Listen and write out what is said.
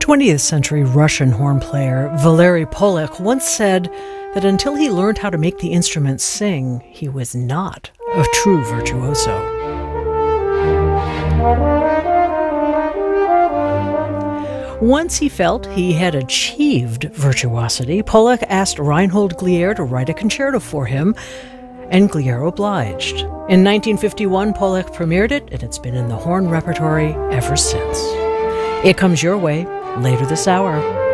20th century Russian horn player Valery Polak once said that until he learned how to make the instrument sing, he was not a true virtuoso. Once he felt he had achieved virtuosity, Polak asked Reinhold Glier to write a concerto for him, and Glier obliged. In 1951, Polak premiered it, and it's been in the horn repertory ever since. It comes your way later this hour.